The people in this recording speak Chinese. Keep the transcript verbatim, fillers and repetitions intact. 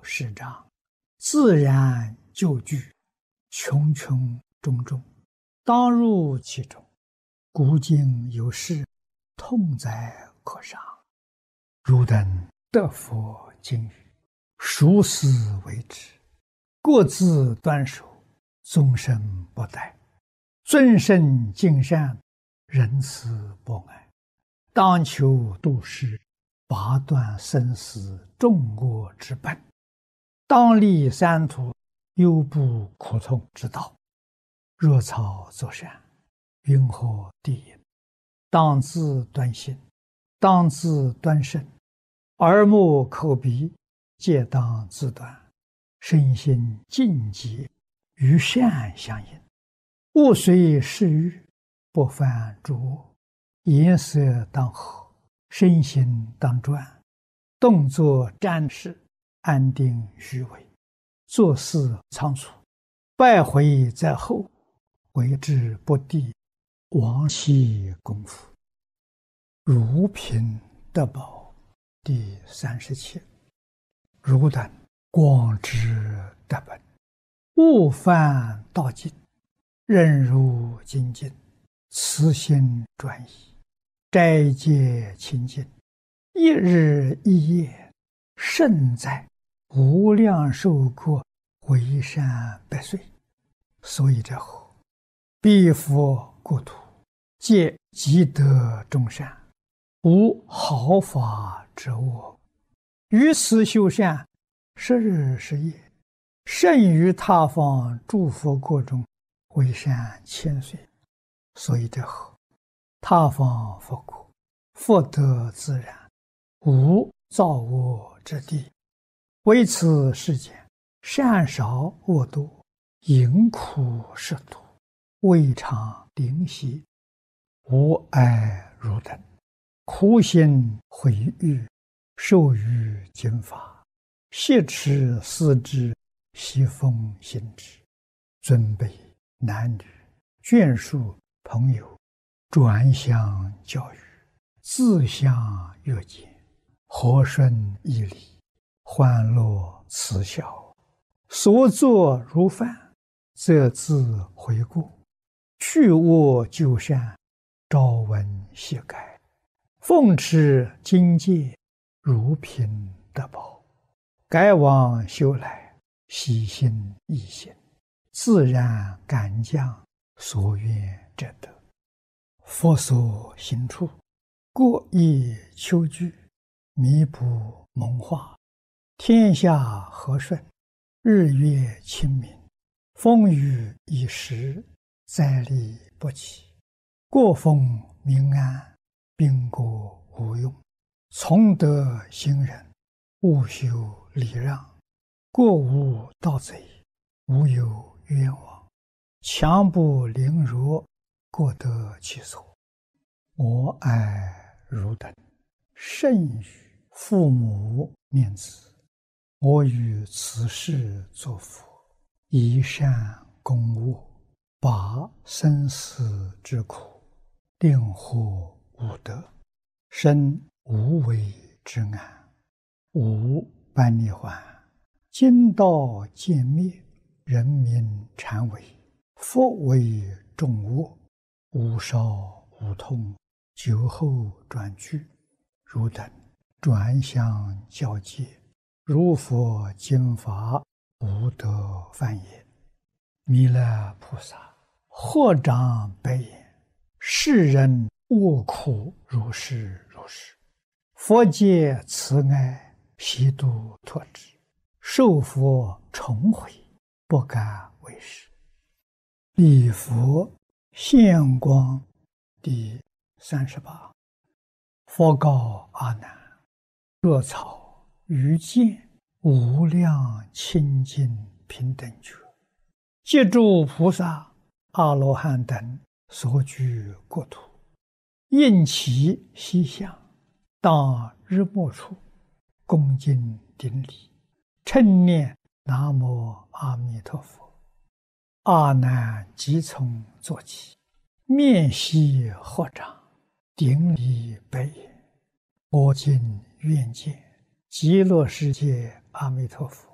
十障，自然就具，穷穷种种，当入其中。古今有事，痛哉可伤。汝等得佛经语，熟思为之，各自端守，终身不殆。尊圣敬善，仁慈博爱，当求度世，拔断生死众恶之本，当立三途，忧怖苦痛之道。若草作善，云何地也？当自端心，当自端身，耳目口鼻皆当自端，身心净洁，与善相应。物随适欲，不犯诸恶。颜色当和，身心当专，动作瞻视，安定虚伪，做事仓促，败毁在后，为之不第，亡其功夫。如贫得宝第三十七。汝等广知得本，勿犯道尽，任如精进，慈心专一，斋戒清净，一日一夜，胜在无量寿国，为善百岁。所以者何？彼佛国土，皆积德众善，无毫发之恶。于此修善，十日十夜，胜于他方诸佛国中，为善千岁。所以者何？他方佛国，福德自然，无造恶之地。为此世间，善少恶多，淫苦食多，未尝灵犀。吾爱汝等，苦心毁誉，受于经法，挟持思之，习奉行之。尊卑男女，眷属朋友，转相教育，自相约见，和顺义理，欢乐慈孝。所作如犯，则自悔过，去恶就善，朝闻夕改，奉持经戒，如贫得宝。改往修来，喜心易行，自然感将所愿者得。佛所行处，各以求具，弥补蒙化，天下和顺，日月清明，风雨已时，灾利不起，国风民安，兵国无用。从德行人，勿修礼让，国无盗贼，无有冤枉。强不凌弱，各得其所。我爱汝等，甚于父母念子。我于此世作佛，以善攻恶，拔生死之苦，令获无得，生无为之安，无般涅槃。今道渐灭，人民禅为，佛为众恶，无少无痛，久后转去。汝等转相教戒，如佛经法，无得犯也。弥勒菩萨获长白言：世人恶苦如是如是，佛界慈爱，悉度脱之，受佛重回，不敢为是。礼佛现光第三十八。佛告阿难：若草于见无量清净平等觉，借诸菩萨、阿罗汉等所居国土，应其西向，当日暮处，恭敬顶礼，称念南无阿弥陀佛。阿难即从坐起，面悉合掌，顶礼白言：我今愿见极乐世界阿弥陀佛